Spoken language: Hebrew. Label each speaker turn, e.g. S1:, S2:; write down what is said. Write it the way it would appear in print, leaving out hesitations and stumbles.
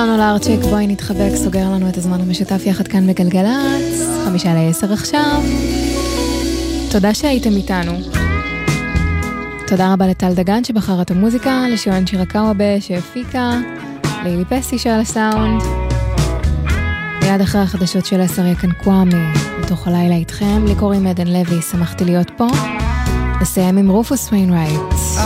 S1: שלום לארצ'יק, בואי נתחבק, סוגר לנו את הזמן המשותף יחד כאן בגלגלץ, 9:55 עכשיו. תודה שהייתם איתנו. תודה רבה לטל דגן שבחר את המוזיקה, לשיואן שירקאווה שהפיקה, לילי פסי שעל הסאונד. מיד אחרי החדשות של 10 יקן קוואמי, בתוך הלילה איתכם, לי קוראים עדן לוי, שמחתי להיות פה. נסיים עם רופוס ויינרייט.